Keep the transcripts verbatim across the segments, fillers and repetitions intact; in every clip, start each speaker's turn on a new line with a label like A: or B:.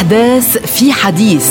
A: أحداث في حديث.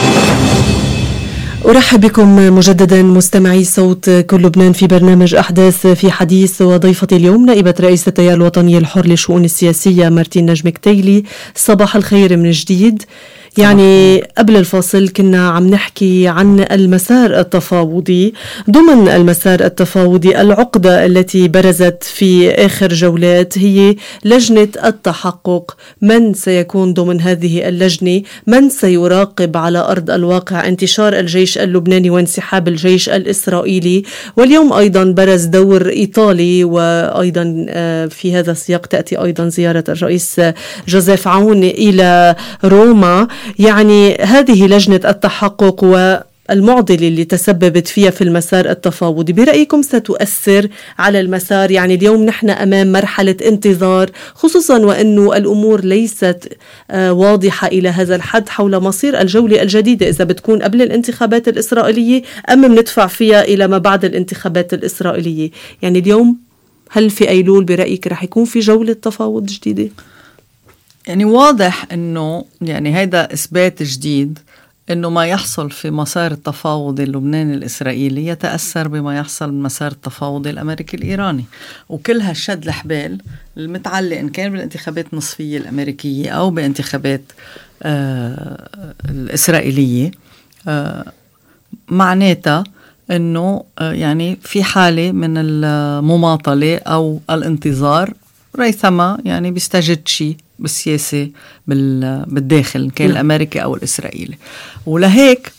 B: أرحب بكم مجددا مستمعي صوت كل لبنان في برنامج أحداث في حديث، وضيفتي اليوم نائبة رئيس التيار الوطني الحر للشؤون السياسية مارتين نجم كتيلي. صباح الخير من جديد. يعني قبل الفاصل كنا عم نحكي عن المسار التفاوضي. ضمن المسار التفاوضي العقدة التي برزت في آخر جولات هي لجنة التحقق. من سيكون ضمن هذه اللجنة؟ من سيراقب على أرض الواقع انتشار الجيش اللبناني وانسحاب الجيش الإسرائيلي؟ واليوم أيضا برز دور إيطالي، وأيضا في هذا السياق تأتي أيضا زيارة الرئيس جوزيف عون إلى روما. يعني هذه لجنة التحقق والمعضلة اللي تسببت فيها في المسار التفاوضي، برأيكم ستؤثر على المسار؟ يعني اليوم نحن أمام مرحلة انتظار، خصوصا وأنه الأمور ليست واضحة إلى هذا الحد حول مصير الجولة الجديدة، إذا بتكون قبل الانتخابات الإسرائيلية أم بندفع فيها إلى ما بعد الانتخابات الإسرائيلية. يعني اليوم هل في أيلول برأيك رح يكون في جولة تفاوض جديدة؟
C: يعني واضح أنه يعني هيدا إثبات جديد أنه ما يحصل في مسار التفاوض اللبناني الإسرائيلي يتأثر بما يحصل بمسار التفاوض الأمريكي الإيراني، وكل هالشد الحبال المتعلق إن كان بالانتخابات النصفية الأمريكية أو بانتخابات آه الإسرائيلية آه معناتها أنه آه يعني في حالة من المماطلة أو الانتظار، ريثما يعني بيستجد شيء بالسياسة بالداخل كان الأمريكي أو الإسرائيلي. ولهيك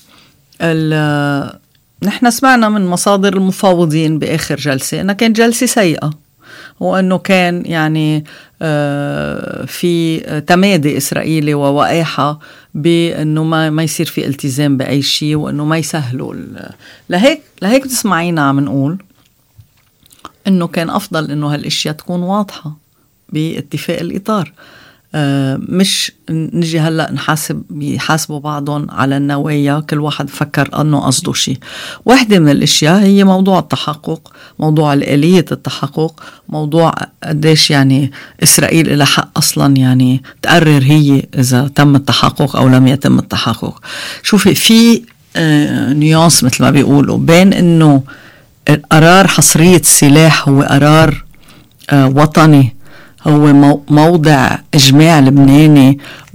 C: نحن سمعنا من مصادر المفاوضين بآخر جلسة أنها كانت جلسة سيئة، وأنه كان يعني في تمادي إسرائيلي ووقاحة بأنه ما ما يصير في التزام بأي شيء، وأنه ما يسهلوا. لهيك لهيك بتسمعينا عم نقول أنه كان أفضل أنه هالأشياء تكون واضحة باتفاق الإطار، آه مش نجي هلأ نحاسب يحاسبوا بعضهم على النوايا، كل واحد فكر أنه قصده شيء. واحدة من الأشياء هي موضوع التحقق، موضوع الآلية التحقق، موضوع قديش يعني إسرائيل إلى حق أصلا يعني تقرر هي إذا تم التحقق أو لم يتم التحقق. شوفي في آه نيانس مثل ما بيقولوا بين أنه قرار حصرية السلاح هو قرار آه وطني، هو موضع إجماع لبناني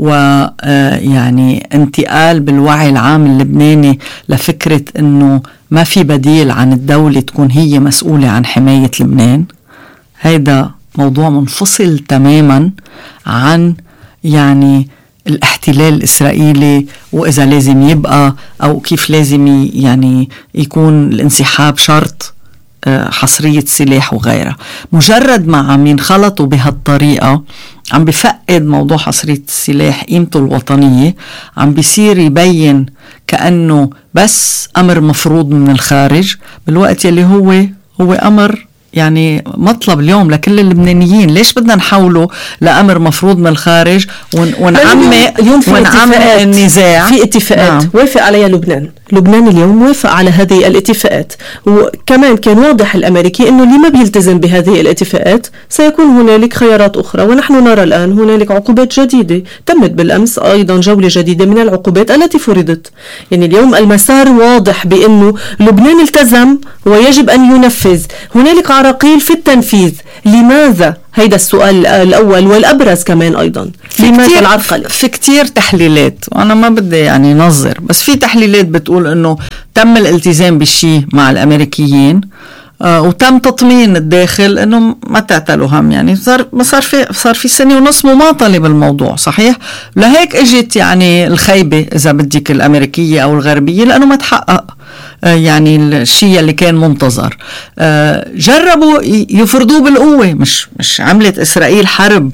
C: ويعني انتقال بالوعي العام اللبناني لفكرة أنه ما في بديل عن الدولة تكون هي مسؤولة عن حماية لبنان. هيدا موضوع منفصل تماما عن يعني الاحتلال الإسرائيلي، وإذا لازم يبقى أو كيف لازم يعني يكون الانسحاب شرط حصرية سلاح وغيرها. مجرد ما عم ينخلطوا بهالطريقة عم بفقد موضوع حصرية السلاح قيمته الوطنية، عم بيصير يبين كأنه بس أمر مفروض من الخارج، بالوقت يلي هو هو أمر يعني مطلب اليوم لكل اللبنانيين. ليش بدنا نحوله لأمر مفروض من الخارج ونعمق ونعمق النزاع؟
B: في اتفاقات نعم. وافق عليها لبنان، لبنان اليوم وافق على هذه الاتفاقات، وكمان كان واضح الأمريكي أنه اللي ما بيلتزم بهذه الاتفاقات سيكون هنالك خيارات أخرى. ونحن نرى الآن هنالك عقوبات جديدة تمت بالأمس، أيضا جولة جديدة من العقوبات التي فرضت. يعني اليوم المسار واضح بأنه لبنان التزم ويجب أن ينفذ. هنالك عراقيل في التنفيذ. لماذا؟ هيدا السؤال الأول والأبرز كمان أيضا. لماذا العرقلة؟
C: في كتير تحليلات، وأنا ما بدي يعني نظر، بس في تحليلات بتقول أنه تم الالتزام بالشيء مع الأمريكيين آه وتم تطمين الداخل أنه ما تعتلوا هم. يعني صار صار في صار في سنة ونص مماطلة بالموضوع، صحيح؟ لهيك اجت يعني الخيبة إذا بدك الأمريكية أو الغربية، لأنه ما تحقق يعني الشيء اللي كان منتظر. جربوا يفرضوه بالقوة، مش مش عملت إسرائيل حرب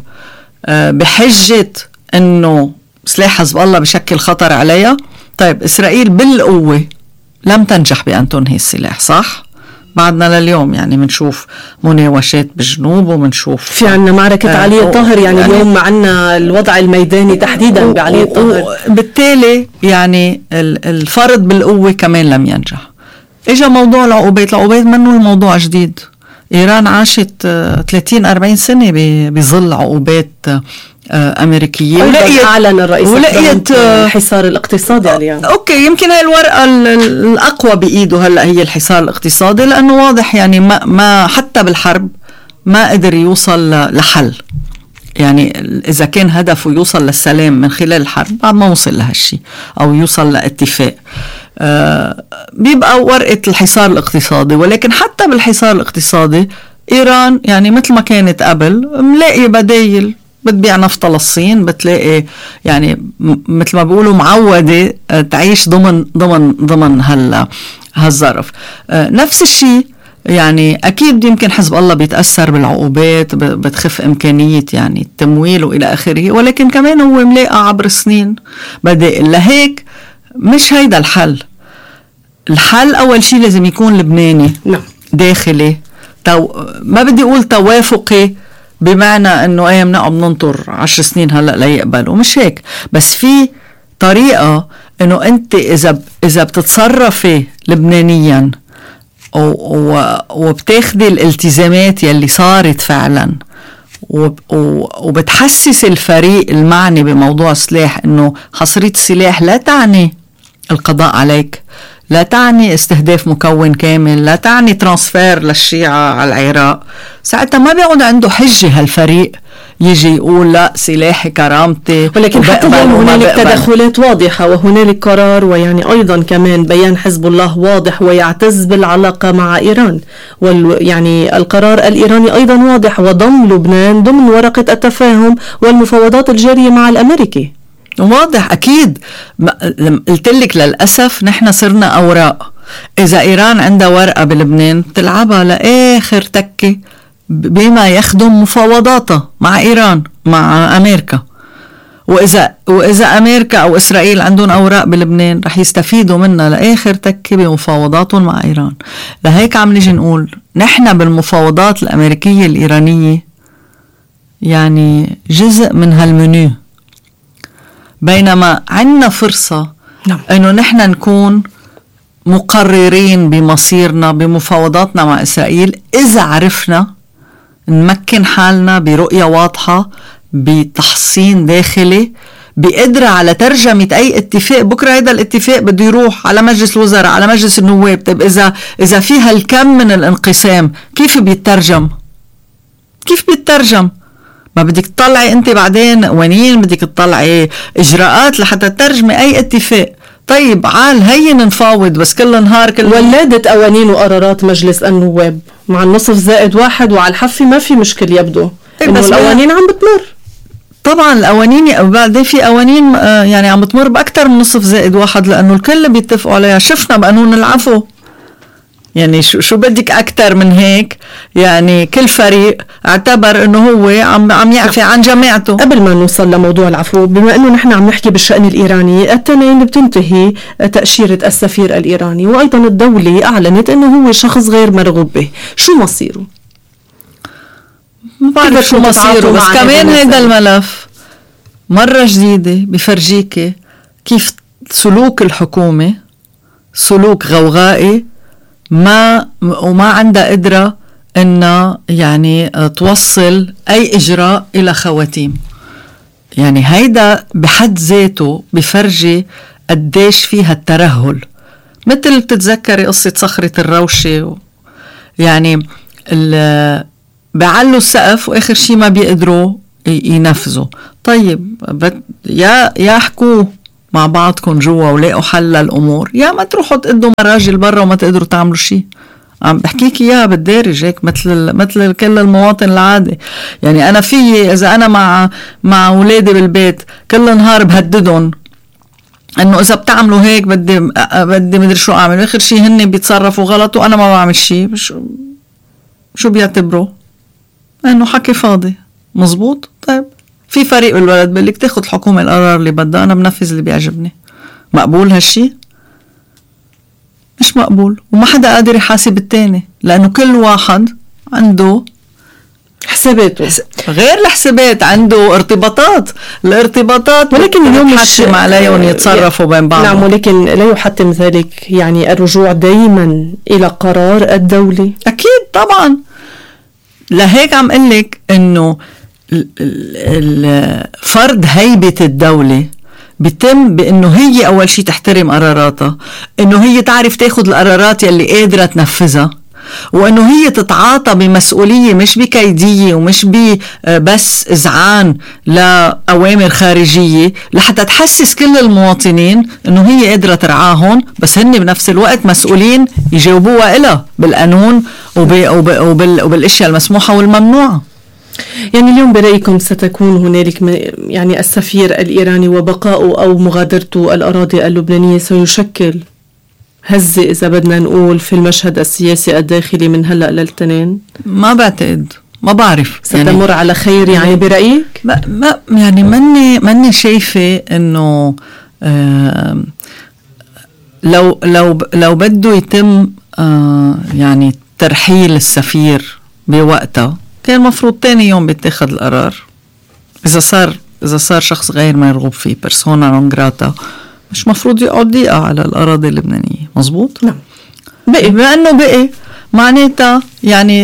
C: بحجة إنه سلاح حزب الله بشكل خطر عليها. طيب إسرائيل بالقوة لم تنجح بأن تنهي السلاح، صح؟ بعدنا لليوم يعني منشوف مناوشات بالجنوب، ومنشوف
B: في عنا معركة آه علي الطاهر. يعني, يعني اليوم معنا الوضع الميداني تحديدا بعلي الطاهر.
C: بالتالي يعني الفرض بالقوة كمان لم ينجح. اجا موضوع العقوبات. العقوبات منه الموضوع جديد. إيران عاشت ثلاثين أربعين سنة بظل عقوبات أمريكية.
B: ولقيت أعلن الرئيس ولقيت الحصار الاقتصادي عليها.
C: أوكي، يمكن هاي الورقة الأقوى بإيده هلأ هي الحصار الاقتصادي، لأنه واضح يعني ما, ما حتى بالحرب ما قدر يوصل لحل. يعني إذا كان هدفه يوصل للسلام من خلال الحرب بعد ما وصل لهالشي أو يوصل لاتفاق، آه بيبقى ورقة الحصار الاقتصادي. ولكن حتى بالحصار الاقتصادي إيران يعني مثل ما كانت قبل ملاقي بدايل، بتبيع نفط للصين، بتلاقي يعني مثل ما بيقولوا معودة تعيش ضمن ضمن ضمن هال هالظرف. آه نفس الشيء يعني أكيد يمكن حزب الله بيتأثر بالعقوبات، بتخف إمكانية يعني التمويل وإلى آخره، ولكن كمان هو ملاقى عبر السنين بدائل. لهيك مش هيدا الحل. الحل أول شيء لازم يكون لبناني داخلي، تو ما بدي أقول توافقي بمعنى أنه أيه بنقعد ننطر عشر سنين هلأ ليقبلوا، مش هيك، بس في طريقة أنه أنت إذا إذا بتتصرفي لبنانيا وبتاخدي الالتزامات يلي صارت فعلا وبتحسس الفريق المعني بموضوع السلاح انه حصرية السلاح لا تعني القضاء عليك، لا تعني استهداف مكون كامل، لا تعني ترانسفير للشيعة على العراق، ساعتها ما بيقعد عنده حجة هالفريق يجي يقول لا سلاحي كرامتي.
B: ولكن حتى اليوم هنالك تدخلات واضحة وهنالك قرار، ويعني أيضا كمان بيان حزب الله واضح ويعتز بالعلاقة مع إيران، ويعني القرار الإيراني أيضا واضح وضم لبنان ضمن ورقة التفاهم والمفاوضات الجارية مع الأمريكي.
C: واضح أكيد. قلت لك للأسف نحن صرنا أوراق. إذا إيران عندها ورقة بلبنان تلعبها لآخر تكة بما يخدم مفاوضاتها مع إيران مع أمريكا. وإذا وإذا أمريكا أو إسرائيل عندهم أوراق بلبنان رح يستفيدوا منها لآخر تكة بمفاوضاتهم مع إيران. لهيك عم نيجي نقول نحن بالمفاوضات الأمريكية الإيرانية يعني جزء من هالمنيو، بينما عنا فرصة نعم. أنه نحن نكون مقررين بمصيرنا بمفاوضاتنا مع إسرائيل إذا عرفنا نمكن حالنا برؤية واضحة، بتحصين داخلي، بقدرة على ترجمة أي اتفاق. بكرة هذا الاتفاق بده يروح على مجلس الوزراء على مجلس النواب. طيب إذا إذا فيها الكم من الانقسام كيف بيترجم؟ كيف بيترجم؟ ما بدك تطلعي أنت بعدين قوانين، بدك تطلعي إجراءات لحتى تترجمي أي اتفاق. طيب عال هين نفاوض بس كل نهار كل
B: ولادت قوانين وقرارات مجلس النواب مع النصف زائد واحد وعلى الحفي ما في مشكل يبدو.
C: إيه بس
B: القوانين عم بتمر.
C: طبعا القوانين بعدين في قوانين يعني عم بتمر بأكتر من نصف زائد واحد لأنه الكل بيتفقوا عليها. شفنا بقانون العفو يعني شو شو بدك أكتر من هيك؟ يعني كل فريق اعتبر إنه هو عم عم يعفي عن جماعته.
B: قبل ما نوصل لموضوع العفو، بما إنه نحن عم نحكي بالشأن الإيراني، التنين بتنتهي تأشيرة السفير الإيراني وأيضا الدولة أعلنت إنه هو شخص غير مرغوب به. شو مصيره؟
C: ما بعرف شو مصيره، بس كمان هذا الملف مرة جديدة بفرجيكي كيف سلوك الحكومة سلوك غوغائي ما وما عندها قدرة إنها يعني توصل أي إجراء إلى خواتيم. يعني هيدا بحد ذاته بفرجي قديش فيها الترهل. مثل بتتذكري قصة صخرة الروشة و يعني بعلوا السقف وآخر شي ما بيقدروا ينفذوا. طيب يا يا حكوا مع بعضكم جوا ولاقوا حل للأمور، يا ما تروحوا تقدوا مراجل برا وما تقدروا تعملوا شيء. عم بحكيك إياها بالدارج هيك مثل مثل كل المواطن العادي. يعني أنا في إذا أنا مع مع أولادي بالبيت كل نهار بهددهم إنه إذا بتعملوا هيك بدي بدي مدري شو أعمل، آخر شيء هن بيتصرفوا غلط وأنا ما بعمل شيء، شو شو بيعتبروا إنه حكي فاضي. مزبوط. طيب في فريق بالبلد بيقول لك تاخد الحكومة القرار اللي بدها، أنا بنفذ اللي بيعجبني. مقبول هالشي؟ مش مقبول. وما حدا قادر يحاسب التاني لأنه كل واحد عنده
B: حساباته
C: غير الحسابات، عنده ارتباطات. الارتباطات
B: ولكن اليوم
C: يحتم عليهم يتصرفوا بين بعض.
B: نعم، ولكن لا يحتم ذلك يعني الرجوع دايما إلى قرار الدولة.
C: أكيد طبعا. لهيك عم قلك إنه فرض هيبة الدولة بيتم بأنه هي أول شيء تحترم قراراتها، أنه هي تعرف تاخد القرارات يلي قادرة تنفذها، وأنه هي تتعاطى بمسؤولية مش بكيدية ومش بس إذعان لأوامر خارجية، لحتى تحسس كل المواطنين أنه هي قادرة ترعاهم، بس هن بنفس الوقت مسؤولين يجاوبوها إلها بالقانون وبالأشياء المسموحة والممنوعة.
B: يعني اليوم برأيكم ستكون هنالك يعني السفير الإيراني وبقاؤه أو مغادرته الأراضي اللبنانية سيشكل هزة إذا بدنا نقول في المشهد السياسي الداخلي من هلأ للتنين؟
C: ما بعتقد، ما بعرف.
B: ستمر يعني على خير يعني, يعني برأيك؟
C: ما ما يعني مني مني شايفة إنه آه لو لو لو بده يتم آه يعني ترحيل السفير بوقتها، كان مفروض تاني يوم بيتاخد القرار. إذا صار إذا صار شخص غير مرغوب فيه، بيرسونا نون جراتا، مش مفروض يقعد دقيقة على الأراضي اللبنانية. مزبوط؟
B: نعم.
C: بقي بما أنه بقي معناتها يعني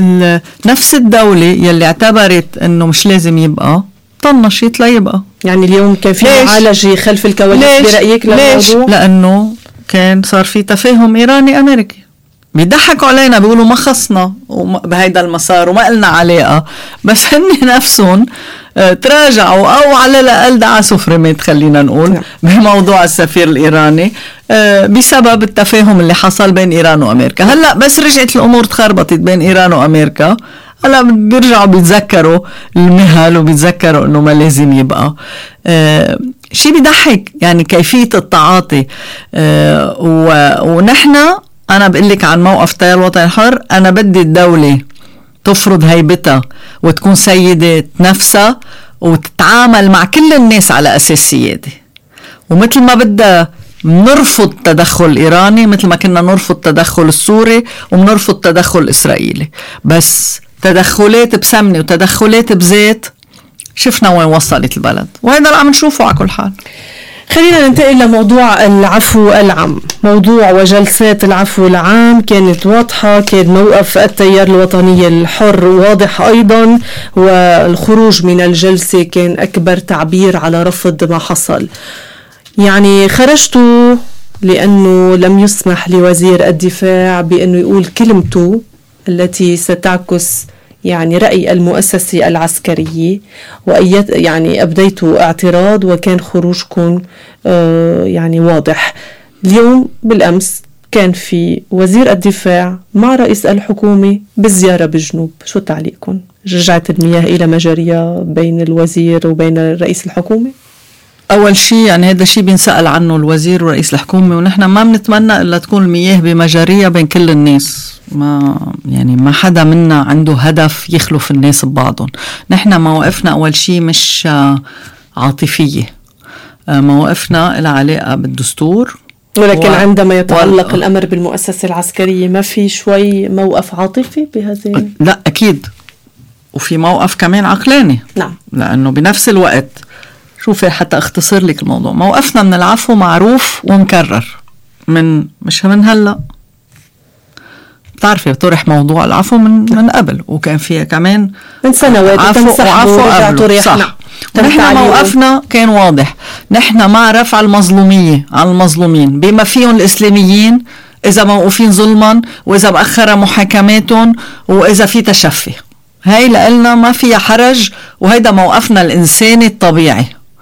C: نفس الدولة يلي اعتبرت أنه مش لازم يبقى طنشت لا يبقى.
B: يعني اليوم كان في معالجة خلف الكواليس برأيك
C: للموضوع؟ لأنه كان صار في تفاهم إيراني أمريكي، بيضحكوا علينا بيقولوا ما خصنا بهيدا المسار وما قلنا علاقة، بس هن نفسهم تراجعوا أو على الأقل دعسوا فريمات خلينا نقول بموضوع السفير الإيراني بسبب التفاهم اللي حصل بين إيران وأمريكا. هلأ بس رجعت الأمور تخربطت بين إيران وأمريكا، هلأ بيرجعوا بيتذكروا المهل وبيتذكروا أنه ما لازم يبقى. أه شيء بيضحك يعني كيفية التعاطي. أه ونحن أنا بقلك عن موقف التيار الوطني الحر، أنا بدي الدولة تفرض هيبتها وتكون سيدة نفسها وتتعامل مع كل الناس على أساس سيادة، ومثل ما بدها نرفض تدخل الإيراني مثل ما كنا نرفض تدخل السوري ومنرفض تدخل الإسرائيلي. بس تدخلات بسمنة وتدخلات بزيت شفنا وين وصلت البلد، وهذا اللي عم نشوفه على كل حال.
B: خلينا ننتقل لموضوع العفو العام. موضوع وجلسات العفو العام كانت واضحة، كان موقف التيار الوطني الحر واضح أيضا، والخروج من الجلسة كان أكبر تعبير على رفض ما حصل. يعني خرجتوا لأنه لم يسمح لوزير الدفاع بأنه يقول كلمته التي ستعكس يعني رأي المؤسسة العسكرية، وأيت يعني أبديتوا اعتراض وكان خروجكم آه يعني واضح. اليوم بالأمس كان في وزير الدفاع مع رئيس الحكومة بالزيارة بالجنوب، شو تعليقكم؟ رجعت المياه إلى مجاريها بين الوزير وبين رئيس الحكومة؟
C: أول شيء يعني هذا شيء بنسأل عنه الوزير ورئيس الحكومة، ونحن ما بنتمنى إلا تكون المياه بمجاريها بين كل الناس. ما يعني ما حدا منا عنده هدف يخلف الناس ببعضهم. نحن مواقفنا أول شيء مش عاطفية، مواقفنا لها علاقة بالدستور،
B: ولكن و... عندما يتعلق و... الأمر بالمؤسسة العسكرية ما في شوي موقف عاطفي بهذه؟
C: لا أكيد، وفي موقف كمان عقلاني.
B: نعم.
C: لأنه بنفس الوقت شوفي حتى اختصر لك الموضوع، موقفنا من العفو معروف ومكرر من مش من هلأ، بتعرفي بطرح موضوع العفو من من قبل، وكان فيها كمان
B: من سنوات
C: عفو وعفو قبل. صح. ونحن موقفنا كان واضح، نحن مع رفع المظلومية على المظلومين بما فيهم الإسلاميين إذا موقوفين ظلما، وإذا مأخر محاكماتهم، وإذا في تشفي. هاي لقلنا ما فيها حرج، وهيدا موقفنا الإنساني الطبيعي.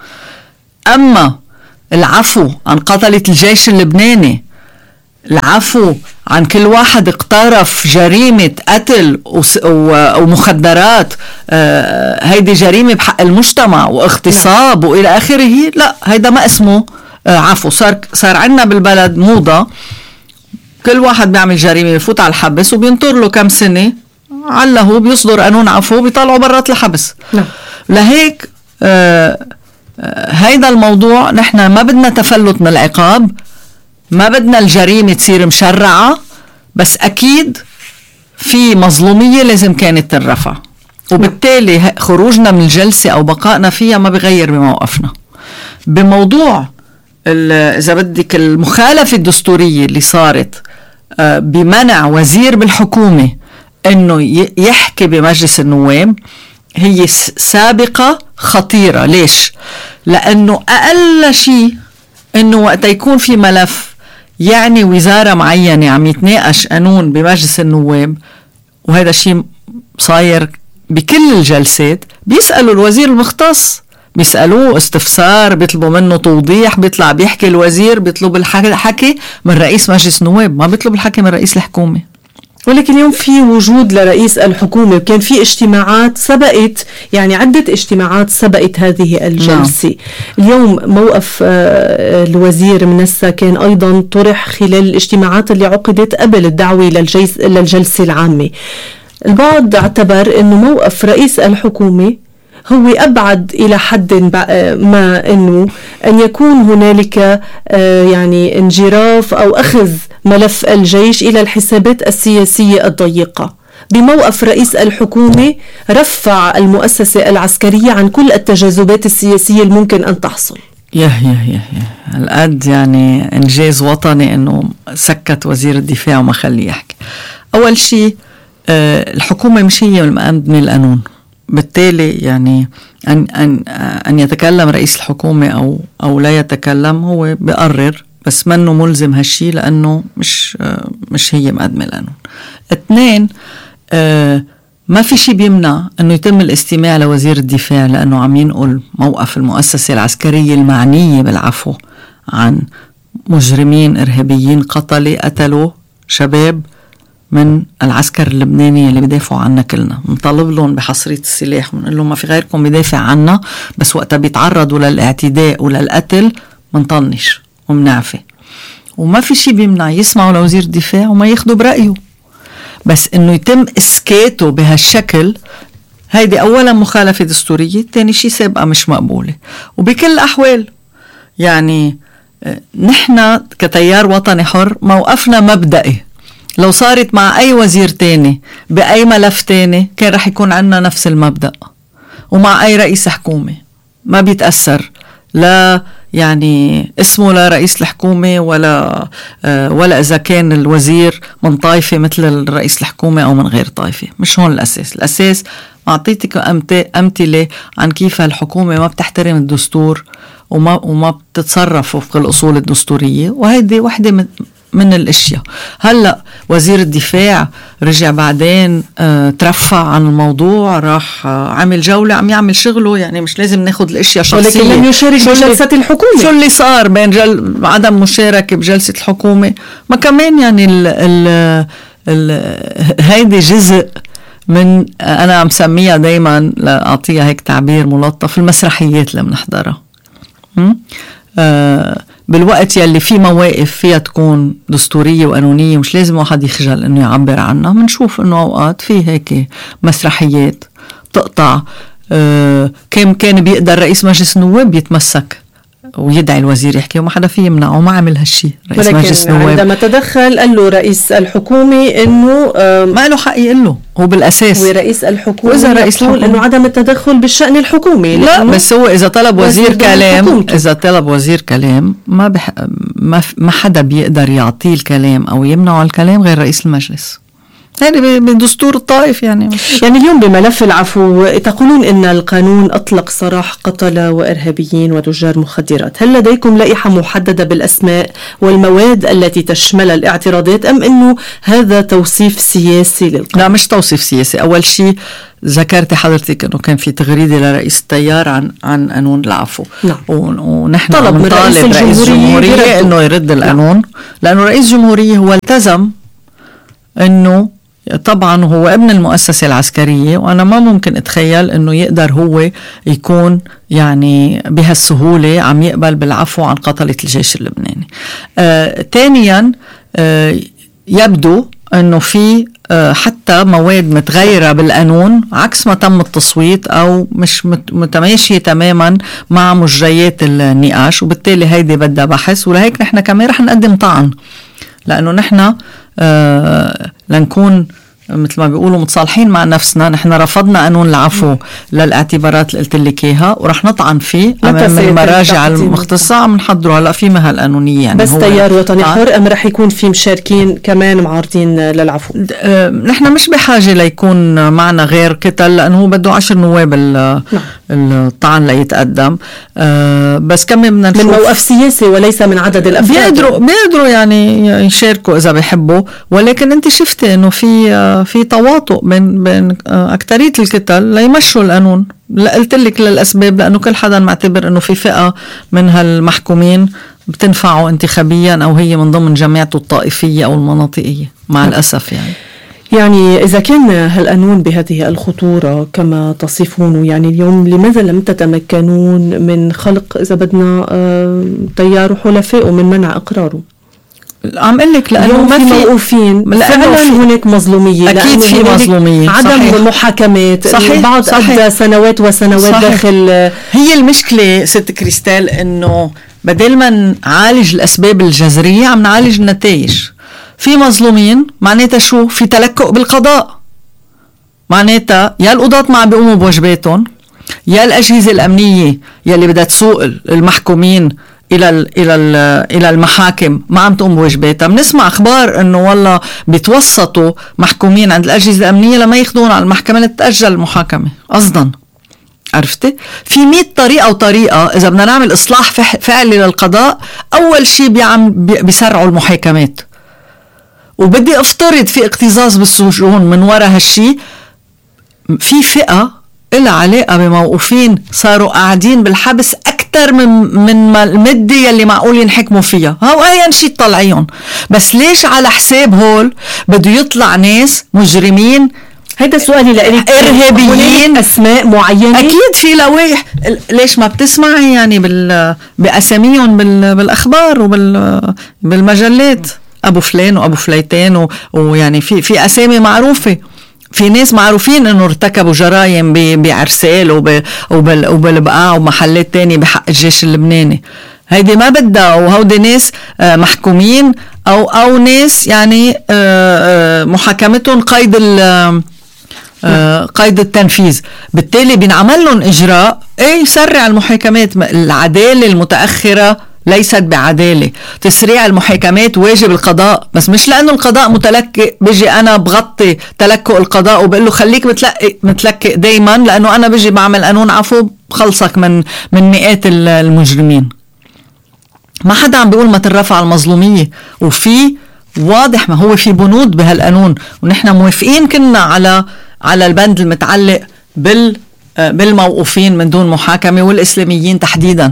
C: أما العفو عن قتلة الجيش اللبناني، العفو عن كل واحد اقترف جريمة قتل ومخدرات، هيدي جريمة بحق المجتمع واغتصاب وإلى آخره، لا هيدا ما اسمه عفو. صار صار عنا بالبلد موضة كل واحد بيعمل جريمة بيفوت على الحبس وبينطر له كم سنة، عله بيصدر قانون عفو بيطلعوا برات الحبس.
B: نعم.
C: لهيك آه آه هيدا الموضوع نحن ما بدنا تفلت من العقاب، ما بدنا الجريمة تصير مشرعة، بس أكيد في مظلومية لازم كانت ترفع، وبالتالي خروجنا من الجلسة أو بقائنا فيها ما بغير بموقفنا. بموضوع إذا بدك المخالفة الدستورية اللي صارت آه بمنع وزير بالحكومة إنه يحكي بمجلس النواب، هي سابقة خطيرة. ليش؟ لأنه أقل شيء أنه وقت يكون في ملف يعني وزارة معينة عم يتناقش قانون بمجلس النواب، وهذا شيء صاير بكل الجلسات، بيسألوا الوزير المختص، بيسألوه استفسار، بيطلبوا منه توضيح، بيطلع بيحكي الوزير، بيطلب الحكي من رئيس مجلس النواب، ما بيطلب الحكي من رئيس الحكومة.
B: ولكن اليوم في وجود لرئيس الحكومة، وكان في اجتماعات سبقت، يعني عدة اجتماعات سبقت هذه الجلسة. نعم. اليوم موقف الوزير منسى كان أيضا طرح خلال الاجتماعات اللي عقدت قبل الدعوة للجلسة العامة. البعض اعتبر أنه موقف رئيس الحكومة هو أبعد إلى حد ما أنه أن يكون هنالك يعني انجراف أو أخذ ملف الجيش إلى الحسابات السياسية الضيقة. بموقف رئيس الحكومة رفع المؤسسة العسكرية عن كل التجاذبات السياسية الممكن أن تحصل.
C: يه يه يه يه القد يعني إنجاز وطني أنه سكت وزير الدفاع وما خليه يحكي. أول شيء الحكومة مش هي من القانون، بالتالي يعني أن أن أن يتكلم رئيس الحكومة أو أو لا يتكلم هو بيقرر، بس منه ملزم هالشي لأنه مش مش هي مقدمة القانون. اثنين، ما في شيء بيمنع أنه يتم الاستماع لوزير الدفاع لأنه عم ينقل موقف المؤسسة العسكرية المعنية بالعفو عن مجرمين إرهابيين قتلوا قتلوا شباب من العسكر اللبناني اللي بيدافعوا عنا كلنا. نطالب لهم بحصرية السلاح ونقول لهم ما في غيركم بيدافع عنا، بس وقتها بيتعرضوا للاعتداء وللقتل منطنش ومنعفي. وما في شيء بيمنع يسمعوا لوزير الدفاع وما ياخدوا برأيه، بس انه يتم اسكاته بهالشكل هيدي اولا مخالفة دستورية، تاني شيء سابقة مش مقبولة. وبكل الأحوال يعني نحن كتيار وطني حر موقفنا مبدئي. لو صارت مع أي وزير تاني بأي ملف تاني كان رح يكون عنا نفس المبدأ، ومع أي رئيس حكومة ما بيتأثر لا يعني اسمه لا رئيس الحكومة ولا آه ولا إذا كان الوزير من طائفة مثل الرئيس الحكومة أو من غير طائفة. مش هون الأساس. الأساس أعطيتك أمثلة عن كيف الحكومة ما بتحترم الدستور وما وما بتتصرف وفق الأصول الدستورية، وهيدي واحدة من من الاشياء. هلا وزير الدفاع رجع بعدين آه ترفع عن الموضوع، راح آه عمل جولة عم يعمل شغله، يعني مش لازم ناخد الاشياء شخصية.
B: ولكن لم يشارك بجلسة الحكومة.
C: شو اللي صار بين جل... عدم مشاركة بجلسة الحكومة؟ ما كمان يعني ال... ال... ال... هيدي جزء من أنا عم سميها دايما لأعطيها هيك تعبير ملطف المسرحيات اللي بنحضرها. آه بالوقت يلي في مواقف فيها تكون دستورية وقانونية مش لازم واحد يخجل انه يعبر عنها. منشوف انه اوقات في هيك مسرحيات تقطع. آه كم كان بيقدر رئيس مجلس النواب يتمسك ويدعي الوزير يحكي وما حدا فيه يمنعه، وما عمل هالشي رئيس مجلس النواب.
B: عندما تدخل قال له رئيس الحكومة انه
C: ما له حق يقول له هو بالاساس.
B: ورئيس الحكومة
C: وإذا رئيس الحكومة
B: انه عدم التدخل بالشأن الحكومي.
C: لا بس هو اذا طلب وزير كلام اذا طلب وزير كلام ما بح... ما, ف... ما حدا بيقدر يعطيه الكلام او يمنعه الكلام غير رئيس المجلس. يعني بدستور الطائف يعني مش.
B: يعني اليوم بملف العفو تقولون ان القانون اطلق سراح قتلة وارهابيين وتجار مخدرات، هل لديكم لائحة محددة بالاسماء والمواد التي تشمل الاعتراضات ام انه هذا توصيف سياسي للقانون؟
C: لا مش توصيف سياسي. اول شيء ذكرت حضرتك انه كان في تغريده لرئيس التيار عن عن قانون العفو.
B: نعم.
C: ونحن
B: طلب من رئيس
C: الجمهوريه انه يرد القانون. نعم. لانه رئيس الجمهوريه هو التزم انه طبعا هو ابن المؤسسة العسكرية، وأنا ما ممكن أتخيل أنه يقدر هو يكون يعني بهالسهولة عم يقبل بالعفو عن قتلة الجيش اللبناني. آه، ثانيا آه، يبدو أنه في آه، حتى مواد متغيرة بالقانون عكس ما تم التصويت أو مش متماشية تماما مع مجريات النقاش، وبالتالي هيدي بدها بحث. ولهيك نحن كمان رح نقدم طعن، لأنه نحن آه لنكون مثل ما بيقولوا متصالحين مع نفسنا. نحن رفضنا قانون العفو للاعتبارات اللي قلت لك اياها ورح نطعن فيه امام المراجع المختصه. عم نحضره هلا في مهل قانونيه يعني.
B: بس تيار وطني حر ام رح يكون في مشاركين كمان معارضين للعفو؟
C: اه نحن مش بحاجه ليكون معنا غير كتل لانه هو بده عشر نواب الطعن ليتقدم. اه بس كم بدنا نشوف
B: من موقف سياسي وليس من عدد الافراد.
C: بيقدروا بيقدروا يعني يشاركوا اذا بيحبوا، ولكن انت شفتي انه في في تواطؤ بين بين اكثريه الكتل ليمشوا القانون. قلت لك للاسباب، لانه كل حدا معتبر انه في فئه من هالمحكومين بتنفعه انتخابيا او هي من ضمن جماعته الطائفيه او المناطقيه مع م. الاسف يعني.
B: يعني إذا كان هالقانون بهذه الخطورة كما تصفونه، يعني اليوم لماذا لم تتمكنون من خلق إذا بدنا تيار وحلفائه من منع إقراره؟
C: عم قل لك لأنه ما في
B: موقوفين، فعلا هناك مظلومية،
C: أكيد في مظلومية،
B: عدم صحيح. محاكمات،
C: صحيح.
B: بعض
C: صحيح.
B: أدى سنوات وسنوات صحيح. داخل.
C: هي المشكلة ست كريستال إنه بدل ما نعالج الأسباب الجذرية عم نعالج النتائج. في مظلومين معناتها شو؟ في تلكؤ بالقضاء، معناتها يا القضاة ما عم بيقوموا بواجباتهم، يا الأجهزة الأمنية يلي بدها تسوق المحكومين إلى ال إلى ال إلى المحاكم ما عم تقوم بواجباتها. بنسمع أخبار إنه والله بيتوسطوا محكومين عند الأجهزة الأمنية لما ياخذون على المحكمة لتتأجل المحاكمة قصدا. عرفتي؟ في مئة طريقة وطريقة. إذا بدنا نعمل إصلاح فعلي للقضاء، أول شيء بيعم بيسرعوا المحاكمات. وبدي افترض في اكتظاظ بالسجون من وراء هالشي. في فئة إلها علاقة بموقوفين صاروا قاعدين بالحبس أكتر من من المدة يلي معقول ينحكموا فيها. هاو أي شيء طلعيهم، بس ليش على حساب هول بده يطلع ناس مجرمين؟
B: هيدا سؤالي لإلك.
C: إرهابيين،
B: أسماء معينة.
C: أكيد في لوائح. ليش ما بتسمعي يعني بال بأساميهم بال بالأخبار وبال بالمجلات؟ أبو فلان وأبو فليتين و... ويعني في في أسامي معروفة. في ناس معروفين إنه ارتكبوا جرائم ب... بعرسال وب... وبال... وبالبقاع ومحلات تاني بحق الجيش اللبناني. هيدي ما بدها. وهودي ناس محكومين أو أو ناس يعني محاكمتهم قيد ال قيد التنفيذ. بالتالي بينعمل لهم إجراء إيه يسرع المحاكمات. العدالة المتأخرة ليست بعدالة. تسريع المحاكمات واجب القضاء، بس مش لأنه القضاء متلكئ بيجي أنا بغطي تلكؤ القضاء وبقول له خليك متلكئ متلكئ دايما، لأنه أنا بيجي بعمل قانون عفو بخلصك من من مئات المجرمين. ما حدا عم بيقول ما ترفع المظلومية، وفي واضح ما هو في بنود بهالقانون، ونحن موافقين كنا على على البند المتعلق بال بالموقوفين من دون محاكمة والإسلاميين تحديدا.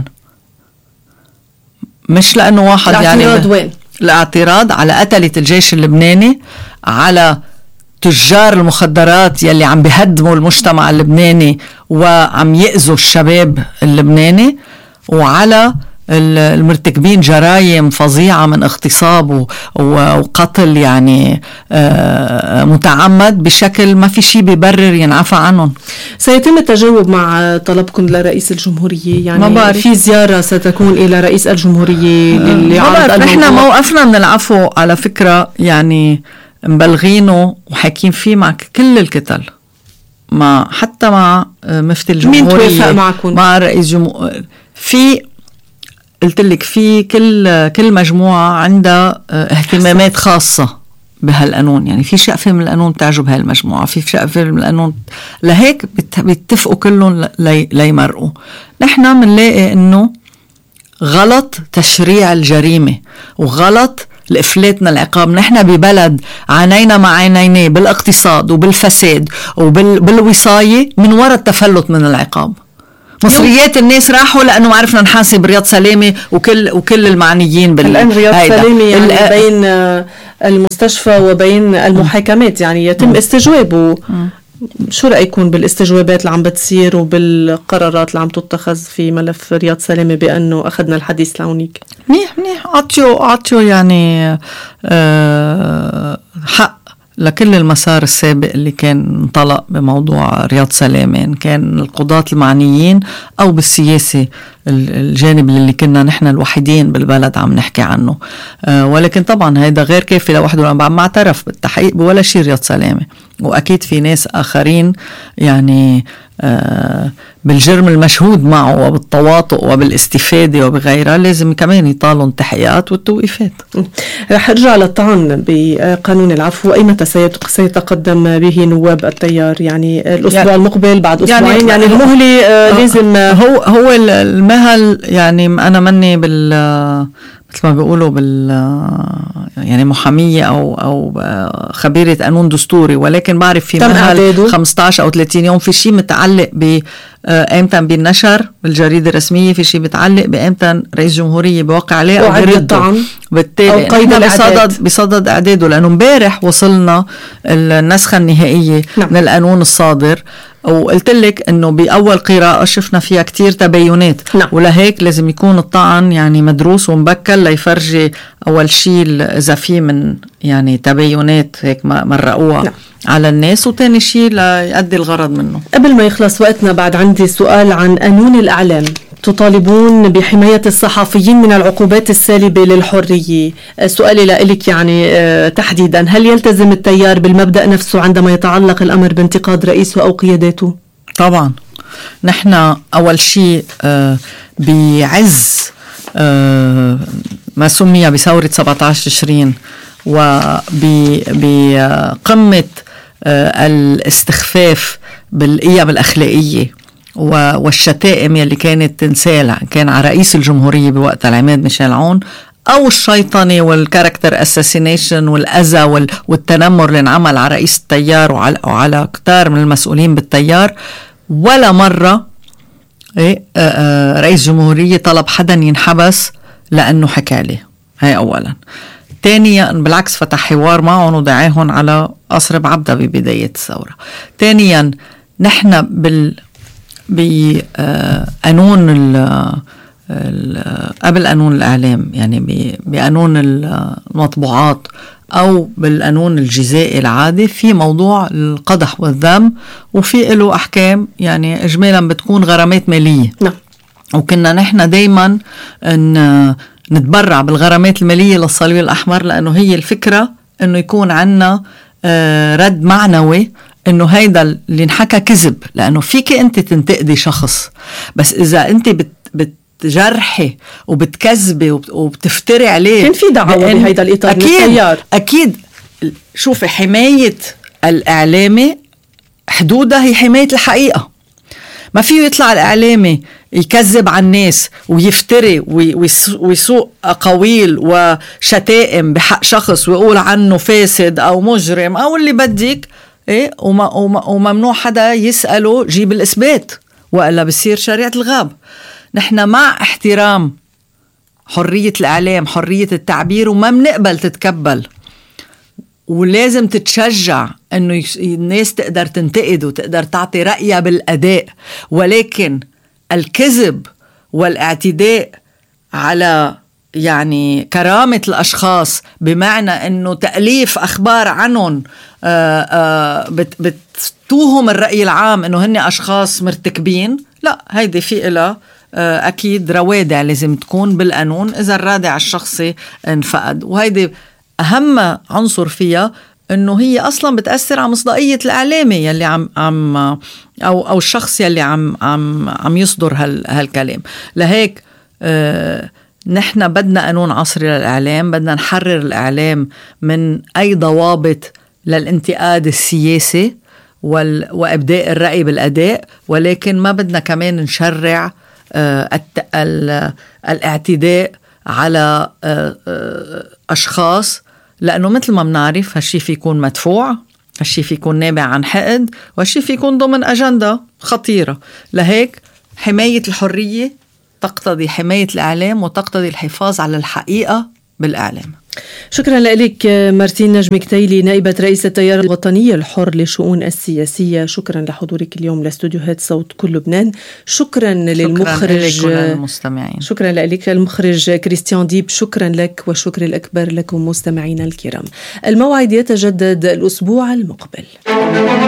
C: مش لأنه واحد يعني
B: وين؟
C: الاعتراض على قتلة الجيش اللبناني، على تجار المخدرات يلي عم بيهدموا المجتمع اللبناني وعم يأذوا الشباب اللبناني، وعلى المرتكبين جرائم فظيعة من اغتصاب وقتل يعني متعمد بشكل ما في شيء بيبرر ينعفى عنهم.
B: سيتم التجاوب مع طلبكم لرئيس الجمهورية؟ يعني في زيارة ستكون إلى رئيس الجمهورية اللي عرض الموضوع.
C: نحن موقفنا من العفو على فكرة يعني مبلغينه وحاكين فيه مع كل الكتل، مع حتى مع مفتي الجمهورية.
B: مين توافق معكم؟
C: مع رئيس جمهورية. في قلت لك في كل كل مجموعة عندها اهتمامات خاصة بهالقانون. يعني في شقفة من القانون بتعجب هالمجموعة، في شقفة من القانون لهيك بيتفقوا كلهم لي ليمرقوا. نحن منلاقي انه غلط تشريع الجريمة وغلط الإفلات من العقاب. نحن ببلد عانينا مع عينينا بالاقتصاد وبالفساد وبالوصاية من وراء التفلت من العقاب. مصريات الناس راحوا لأنه ما عرفنا نحاسب رياض سلامة وكل وكل المعنيين بال
B: الآن رياض سلامة يعني ال... بين المستشفى وبين المحاكمات يعني يتم م. استجوابه. م. شو رأيكم بالاستجوابات اللي عم بتصير وبالقرارات اللي عم تتخذ في ملف رياض سلامة بأنه أخذنا الحديث لهونيك؟
C: منيح منيح. عطيو عطيو يعني أه حق لكل المسار السابق اللي كان انطلق بموضوع رياض سلامة، إن كان القضاة المعنيين أو بالسياسة الجانب اللي كنا نحن الوحيدين بالبلد عم نحكي عنه. أه ولكن طبعا هيدا غير كافي لوحده، لأنه ما اعترف بالتحقيق بولا شيء رياض سلامة، وأكيد في ناس آخرين يعني أه بالجرم المشهود معه وبالتواطؤ وبالاستفادة وبغيرها لازم كمان يطالوا التحقيقات والتوقيفات.
B: رح أرجع للطعن بقانون العفو، أي متى سيتقدم به نواب التيار؟ يعني الأسبوع يعني المقبل، بعد أسبوعين؟ يعني, يعني المهلة آه لازم
C: هو هو المهل. يعني أنا مني بال مثل ما بيقولوا بال يعني محامية أو أو خبيرة قانون دستوري، ولكن بعرف في مهل خمسة عشر أو ثلاثين يوم. في شيء متعلق ب امتى بالنشر بالجريدة الرسمية، في شيء متعلق بامتى رئيس جمهورية بوقع عليه أو
B: يرده.
C: بالتالي نحن بصدد بصدد إعداده، لأنه امبارح وصلنا النسخة النهائية نعم. من القانون الصادر، وقلت لك انه باول قراءه شفنا فيها كتير تباينات نعم. ولهيك لازم يكون الطعن يعني مدروس ومبكر ليفرجي اول شيء اذا في من يعني تباينات هيك مرقوها نعم. على الناس، وتاني شيء ليؤدي الغرض منه.
B: قبل ما يخلص وقتنا بعد عندي سؤال عن قانون الإعلام. تطالبون بحماية الصحفيين من العقوبات السالبة للحرية. سؤالي لك يعني تحديدا، هل يلتزم التيار بالمبدأ نفسه عندما يتعلق الأمر بانتقاد رئيسه أو قياداته؟
C: طبعا نحن أول شيء بعز ما سمي بثورة سبعة عشر تشرين وبقمة الاستخفاف بالقيم الأخلاقية والشتائم يلي كانت تنسال، كان على رئيس الجمهورية بوقت العماد ميشيل عون، أو الشيطنة والكاركتر أساسينيشن والأذى والتنمر اللي انعمل على رئيس التيار وعلى, وعلى كتار من المسؤولين بالتيار. ولا مرة إيه رئيس جمهورية طلب حدا ينحبس لأنه حكى عليه. هاي أولا. تانيا بالعكس فتح حوار معهم ودعاهم على قصر بعبدة ببداية الثورة. تانيا نحن بال بقانون قبل قانون الإعلام، يعني بقانون المطبوعات أو بالقانون الجزائي العادي، في موضوع القدح والذم، وفي له أحكام يعني إجمالا بتكون غرامات مالية نعم. وكنا نحن دايما إن نتبرع بالغرامات المالية للصليب الأحمر، لأنه هي الفكرة إنه يكون عنا رد معنوي إنه هيدا اللي انحكى كذب، لأنه فيك أنت تنتقدي شخص، بس إذا أنت بت بتجرحي وبتكذبي وبتفتري عليه
B: كان في دعوة بهيدا الإطار.
C: أكيد أكيد. شوفي حماية الإعلامي حدودها هي حماية الحقيقة. ما فيه يطلع الإعلامي يكذب عن الناس ويفتري ويسوق أقاويل وشتائم بحق شخص ويقول عنه فاسد أو مجرم أو اللي بدك إيه، وما وما وممنوع حدا يسأله جيب الإثبات، وإلا بصير شريعة الغاب. نحن مع احترام حرية الإعلام، حرية التعبير، وما بنقبل تتكبل، ولازم تتشجع إنه الناس تقدر تنتقد وتقدر تعطي رأيها بالأداء، ولكن الكذب والاعتداء على يعني كرامة الأشخاص بمعنى أنه تأليف أخبار عنهم بتوهم الرأي العام أنه هن أشخاص مرتكبين، لا، هيدي في إلها أكيد روادع لازم تكون بالقانون إذا الرادع الشخصي انفقد. وهيدي أهم عنصر فيها، أنه هي أصلا بتأثر على مصداقية الإعلامي يلي عم عم أو أو الشخص يلي عم عم عم يصدر هال هالكلام. لهيك آه نحن بدنا قانون عصري للإعلام، بدنا نحرر الإعلام من أي ضوابط للانتقاد السياسي وإبداء الرأي بالأداء، ولكن ما بدنا كمان نشرع آه الاعتداء على آه آه أشخاص، لأنه مثل ما بنعرف هالشي في يكون مدفوع، هالشي في يكون نابع عن حقد، وهالشي في يكون ضمن أجندة خطيرة. لهيك حماية الحرية تقتضي حماية الإعلام وتقتضي الحفاظ على الحقيقة بالإعلام.
B: شكرا لك مارتين نجم كتيلي نائبة رئيس التيار الوطني الحر للشؤون السياسية. شكرا لحضورك اليوم لاستوديوهات صوت كل لبنان. شكرا, شكرا للمخرج شكرا لك المخرج كريستيان ديب. شكرا لك والشكر الأكبر لكم مستمعينا الكرام. الموعد يتجدد الأسبوع المقبل.